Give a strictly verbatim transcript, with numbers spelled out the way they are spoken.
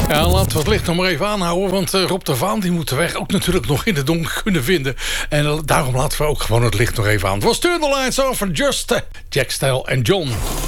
Ja, laten we het licht nog maar even aanhouden. Want uh, Rob de Vaan die moet de weg ook natuurlijk nog in het donker kunnen vinden. En uh, daarom laten we ook gewoon het licht nog even aan. Het was Turn the Lights Off van Just, uh, Jack Style en John.